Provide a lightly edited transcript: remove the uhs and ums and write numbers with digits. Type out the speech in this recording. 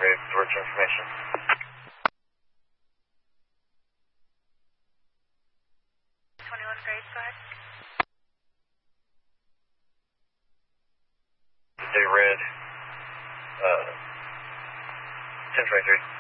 grade storage information. 21 grade, go ahead. Day red, 1023.